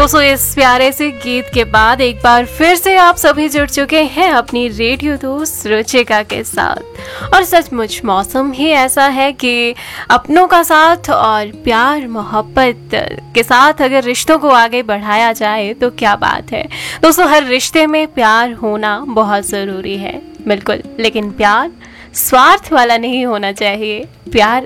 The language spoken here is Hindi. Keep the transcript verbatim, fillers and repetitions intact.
दोस्तों इस प्यारे से गीत के बाद एक बार फिर से आप सभी जुड़ चुके हैं अपनी रेडियो दोस्त रुचिका के साथ। और सचमुच मौसम ही ऐसा है कि अपनों का साथ और प्यार मोहब्बत के साथ अगर रिश्तों को आगे बढ़ाया जाए तो क्या बात है। दोस्तों हर रिश्ते में प्यार होना बहुत ज़रूरी है, बिल्कुल, लेकिन प्यार स्वार्थ वाला नहीं होना चाहिए। प्यार